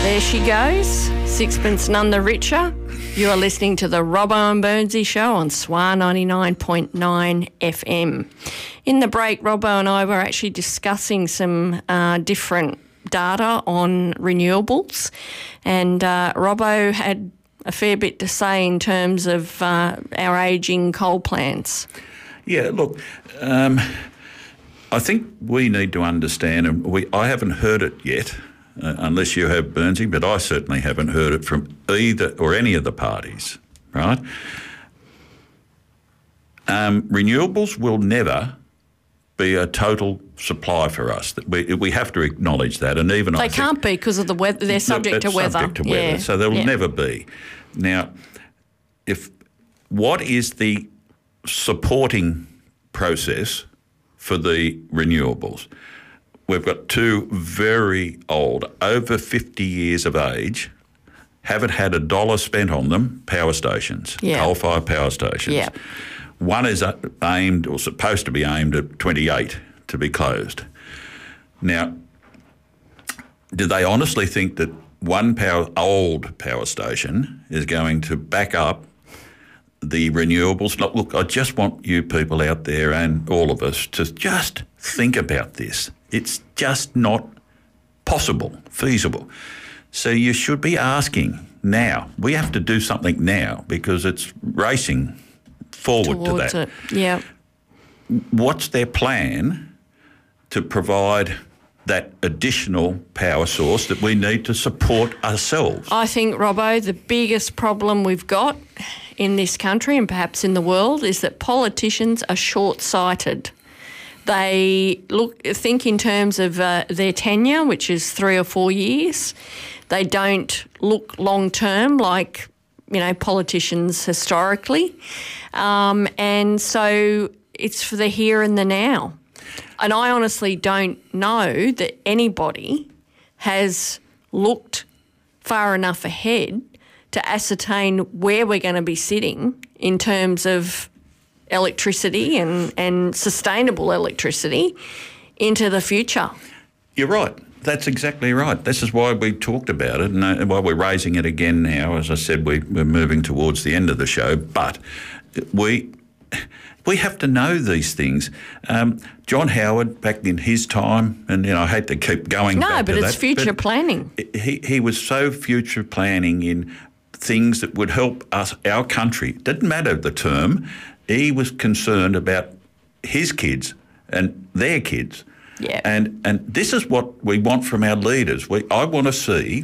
There she goes, sixpence none the richer. You are listening to the Robbo and Burnsy Show on SWR 99.9 FM. In the break, Robbo and I were actually discussing some different data on renewables, and Robbo had a fair bit to say in terms of our ageing coal plants. Yeah, look, I think we need to understand, and I haven't heard it yet, unless you have, Burnsy, but I certainly haven't heard it from either or any of the parties, right? Renewables will never be a total supply for us. We have to acknowledge that, and even they can't be because of the weather. They're subject to weather. Subject to weather, so there will never be. Now, what is the supporting process for the renewables? We've got two very old, over 50 years of age, haven't had a dollar spent on them, power stations, coal-fired power stations. Yeah. One is aimed, or supposed to be aimed at 28 to be closed. Now, do they honestly think that one old power station is going to back up the renewables? Look, I just want you people out there and all of us to just think about this. It's just not possible, feasible. So you should be asking now. We have to do something now because it's racing forward towards to that. Yeah. What's their plan to provide that additional power source that we need to support ourselves? I think, Robbo, the biggest problem we've got in this country and perhaps in the world is that politicians are short-sighted. They think in terms of their tenure, which is 3 or 4 years. They don't look long-term like, politicians historically. And so it's for the here and the now. And I honestly don't know that anybody has looked far enough ahead to ascertain where we're going to be sitting in terms of electricity and sustainable electricity into the future. You're right. That's exactly right. This is why we talked about it and why we're raising it again now. As I said, we're moving towards the end of the show, but we have to know these things. John Howard, back in his time, and I hate to keep going back to that. No, but it's future planning. He was so future planning in things that would help us, our country. It didn't matter the term. He was concerned about his kids and their kids. Yeah. And this is what we want from our leaders. We want to see,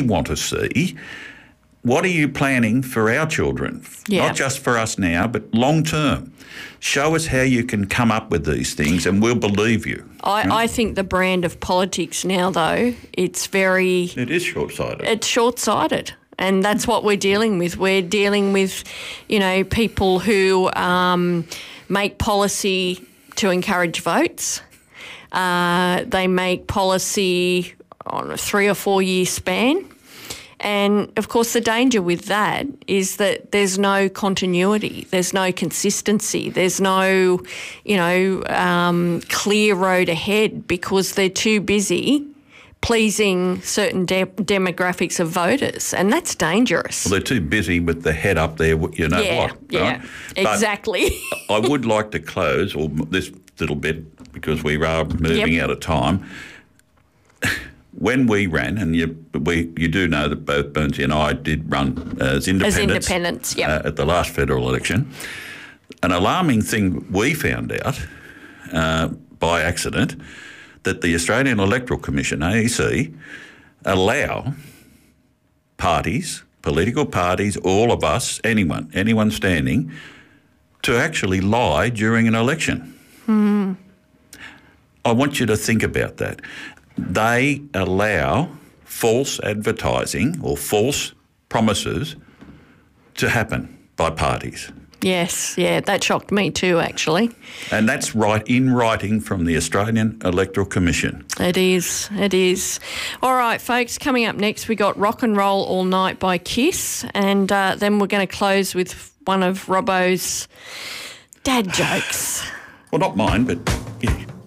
what are you planning for our children? Yeah. Not just for us now, but long term. Show us how you can come up with these things and we'll believe you. I think the brand of politics now, though, it is short-sighted. It's short-sighted. And that's what we're dealing with. We're dealing with, people who make policy to encourage votes. They make policy on a 3 or 4 year span. And, of course, the danger with that is that there's no continuity, there's no consistency, there's no, clear road ahead because they're too busy pleasing certain demographics of voters, and that's dangerous. Well, they're too busy with the head up there, what. Yeah, right? Exactly. I would like to close this little bit because we are moving out of time. When we ran, and you do know that both Burnsy and I did run as independents, at the last federal election, an alarming thing we found out by accident, that the Australian Electoral Commission, AEC, allow parties, political parties, all of us, anyone standing, to actually lie during an election. Mm. I want you to think about that. They allow false advertising or false promises to happen by parties. Yes, that shocked me too, actually. And that's in writing from the Australian Electoral Commission. It is. All right, folks, coming up next, we got Rock and Roll All Night by Kiss, and then we're going to close with one of Robbo's dad jokes. Well, not mine, but